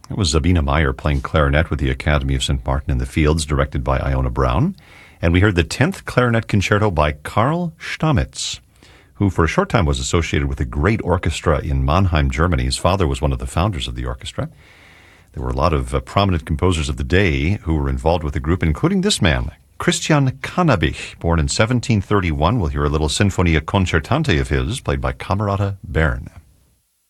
It was Zabina Meyer playing clarinet with the Academy of St. Martin in the Fields, directed by Iona Brown. And we heard the 10th Clarinet Concerto by Karl Stamitz, who for a short time was associated with a great orchestra in Mannheim, Germany. His father was one of the founders of the orchestra. There were a lot of prominent composers of the day who were involved with the group, including this man, Christian Cannabich, born in 1731. We'll hear a little Sinfonia Concertante of his, played by Camerata Bern.